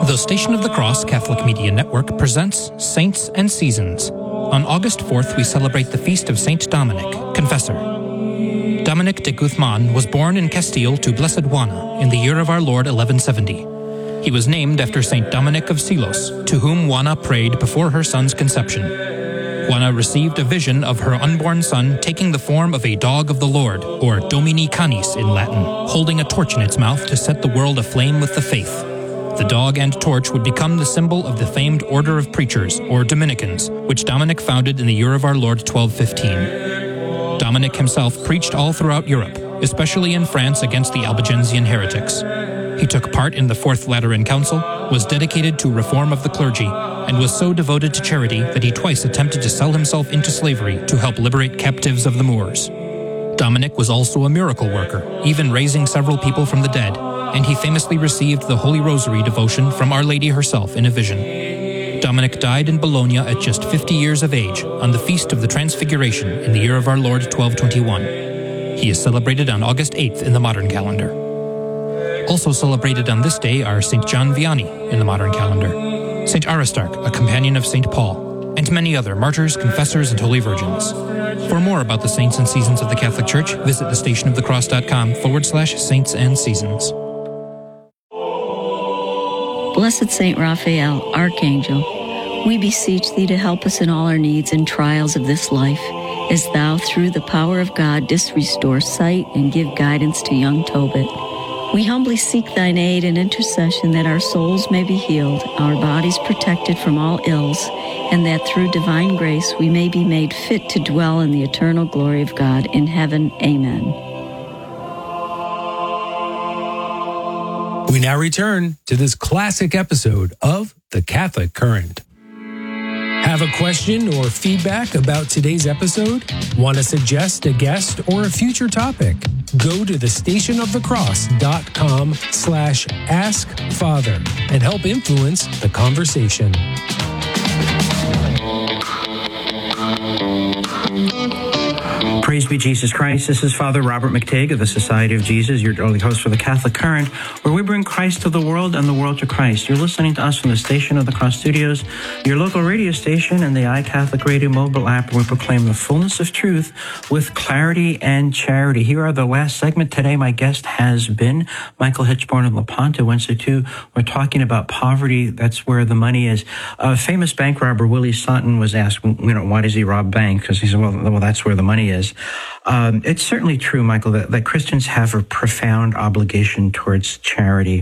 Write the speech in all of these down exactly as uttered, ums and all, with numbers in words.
The Station of the Cross Catholic Media Network presents Saints and Seasons. On August fourth, we celebrate the feast of Saint Dominic, Confessor. Dominic de Guzman was born in Castile to Blessed Juana in the year of our Lord eleven seventy. He was named after Saint Dominic of Silos, to whom Juana prayed before her son's conception. Juana received a vision of her unborn son taking the form of a dog of the Lord, or Domini Canis in Latin, holding a torch in its mouth to set the world aflame with the faith. The dog and torch would become the symbol of the famed Order of Preachers, or Dominicans, which Dominic founded in the year of our Lord twelve fifteen. Dominic himself preached all throughout Europe, especially in France against the Albigensian heretics. He took part in the Fourth Lateran Council, was dedicated to reform of the clergy, and was so devoted to charity that he twice attempted to sell himself into slavery to help liberate captives of the Moors. Dominic was also a miracle worker, even raising several people from the dead, and he famously received the Holy Rosary devotion from Our Lady herself in a vision. Dominic died in Bologna at just fifty years of age on the Feast of the Transfiguration in the year of our Lord twelve twenty-one. He is celebrated on August eighth in the modern calendar. Also celebrated on this day are Saint John Vianney in the modern calendar, Saint Aristarch, a companion of Saint Paul, and many other martyrs, confessors, and holy virgins. For more about the saints and seasons of the Catholic Church, visit thestationofthecross.com forward slash saints and seasons. Blessed Saint Raphael, Archangel, we beseech thee to help us in all our needs and trials of this life, as thou, through the power of God, didst restore sight and give guidance to young Tobit. We humbly seek thine aid and intercession that our souls may be healed, our bodies protected from all ills, and that through divine grace we may be made fit to dwell in the eternal glory of God in heaven. Amen. We now return to this classic episode of The Catholic Current. Have a question or feedback about today's episode? Want to suggest a guest or a future topic? Go to thestationofthecross.com slash ask Father and help influence the conversation. Praise be Jesus Christ. This is Father Robert McTague of the Society of Jesus, your daily host for the Catholic Current, where we bring Christ to the world and the world to Christ. You're listening to us from the Station of the Cross Studios, your local radio station, and the iCatholic Radio mobile app, where we proclaim the fullness of truth with clarity and charity. Here are the last segment today. My guest has been Michael Hitchborn of Lepanto Institute. We're talking about poverty. That's where the money is. A famous bank robber, Willie Sutton, was asked, you know, why does he rob banks? Because he said, well, well, that's where the money is. Um, it's certainly true, Michael, that, that Christians have a profound obligation towards charity,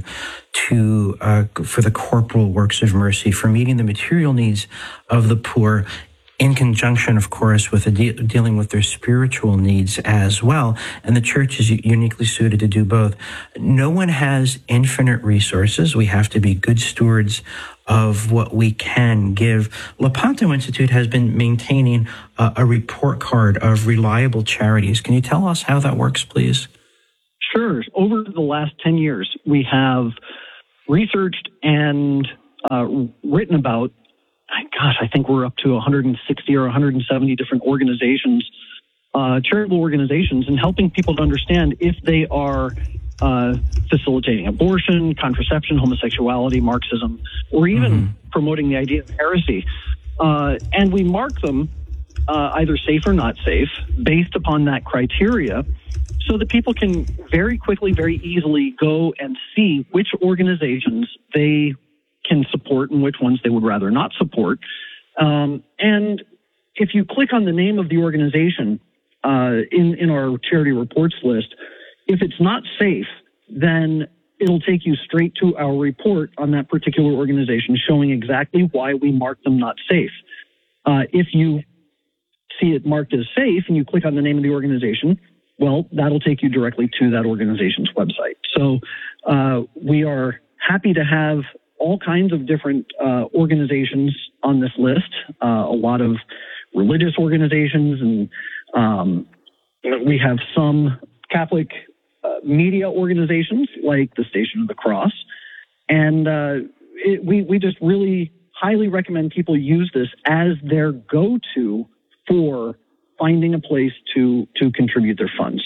to uh, for the corporal works of mercy, for meeting the material needs of the poor, in conjunction, of course, with the de- dealing with their spiritual needs as well. And the church is uniquely suited to do both. No one has infinite resources. We have to be good stewards of what we can give. Lepanto Institute has been maintaining a, a report card of reliable charities. Can you tell us how that works, please? Sure. Over the last ten years, we have researched and uh, written about, gosh, I think we're up to one hundred sixty or one hundred seventy different organizations, uh, charitable organizations, and helping people to understand if they are uh, facilitating abortion, contraception, homosexuality, Marxism, or even mm-hmm. promoting the idea of heresy. Uh, and we mark them uh, either safe or not safe based upon that criteria, so that people can very quickly, very easily go and see which organizations they can support and which ones they would rather not support. Um, and if you click on the name of the organization uh, in, in our charity reports list, if it's not safe, then it'll take you straight to our report on that particular organization, showing exactly why we marked them not safe. Uh, if you see it marked as safe and you click on the name of the organization, well, that'll take you directly to that organization's website. So uh, we are happy to have all kinds of different uh, organizations on this list, uh, a lot of religious organizations, and um, we have some Catholic uh, media organizations like the Station of the Cross. And uh, it, we, we just really highly recommend people use this as their go-to for finding a place to, to contribute their funds.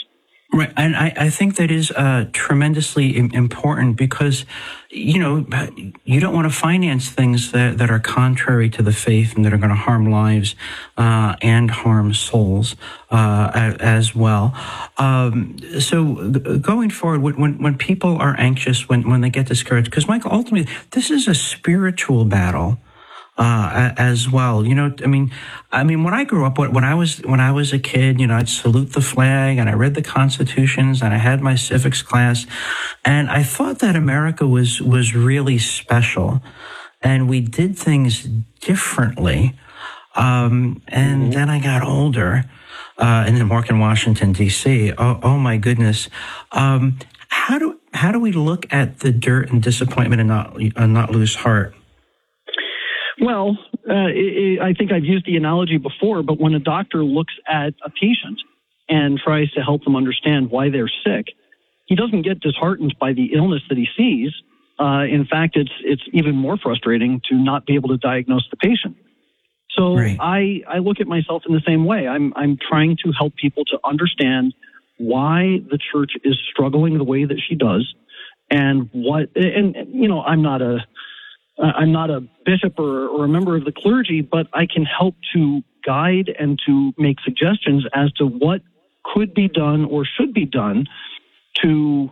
Right. And I, I think that is uh, tremendously important because, you know, you don't want to finance things that, that are contrary to the faith and that are going to harm lives uh, and harm souls uh, as well. Um, so going forward, when, when people are anxious, when, when they get discouraged, because, Michael, ultimately, this is a spiritual battle. Uh, as well, you know, I mean, I mean, when I grew up, when I was, when I was a kid, you know, I'd salute the flag and I read the constitutions and I had my civics class and I thought that America was, was really special and we did things differently. Um, and mm-hmm. then I got older, uh, and then work in Washington, D C. Oh, oh my goodness. Um, how do, how do we look at the dirt and disappointment and not, uh, not lose heart? Well, uh, it, it, I think I've used the analogy before, but when a doctor looks at a patient and tries to help them understand why they're sick, he doesn't get disheartened by the illness that he sees. Uh, in fact, it's it's even more frustrating to not be able to diagnose the patient. So right. I, I look at myself in the same way. I'm I'm trying to help people to understand why the church is struggling the way that she does, and what. And you know, I'm not a I'm not a bishop or, or a member of the clergy, but I can help to guide and to make suggestions as to what could be done or should be done to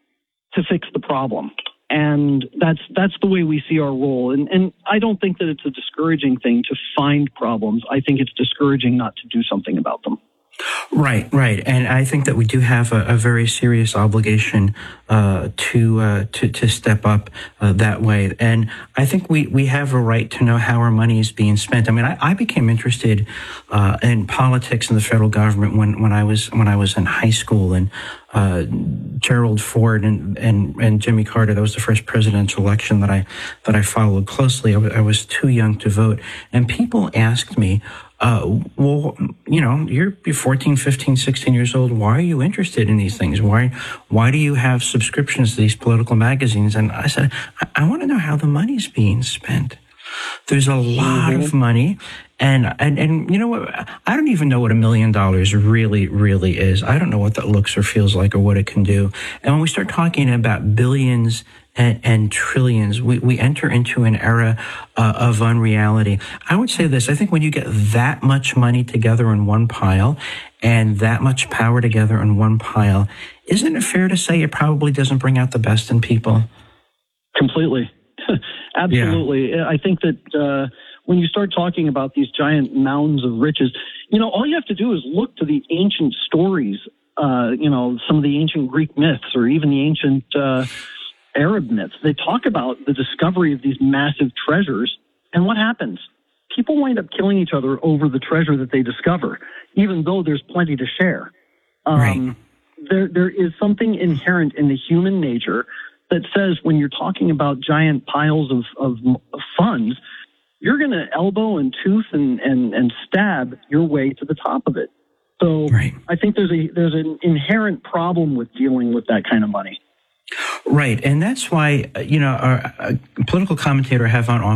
to fix the problem. And that's that's the way we see our role. And, and I don't think that it's a discouraging thing to find problems. I think it's discouraging not to do something about them. Right, right, and I think that we do have a, a very serious obligation uh, to uh, to to step up uh, that way, and I think we, we have a right to know how our money is being spent. I mean, I, I became interested uh, in politics and the federal government when, when I was when I was in high school, and uh, Gerald Ford and, and and Jimmy Carter. That was the first presidential election that I that I followed closely. I was, I was too young to vote, and people asked me, Uh, well, you know, you're fourteen, fifteen, sixteen years old. Why are you interested in these things? Why, why do you have subscriptions to these political magazines? And I said, I, I want to know how the money's being spent. There's a lot mm-hmm. of money. And, and, and you know what? I don't even know what a million dollars really, really is. I don't know what that looks or feels like or what it can do. And when we start talking about billions and, and trillions, we, we enter into an era uh, of unreality. I would say this. I think when you get that much money together in one pile and that much power together in one pile, isn't it fair to say it probably doesn't bring out the best in people? Completely. Absolutely. Yeah. I think that uh, when you start talking about these giant mounds of riches, you know, all you have to do is look to the ancient stories, uh, you know, some of the ancient Greek myths or even the ancient uh, Arab myths. They talk about the discovery of these massive treasures. And what happens? People wind up killing each other over the treasure that they discover, even though there's plenty to share. Um, right. There, there is something inherent in the human nature that says when you're talking about giant piles of, of, of funds, you're going to elbow and tooth and, and, and stab your way to the top of it. So right. I think there's a there's an inherent problem with dealing with that kind of money. Right. And that's why, you know, our, a political commentator I have on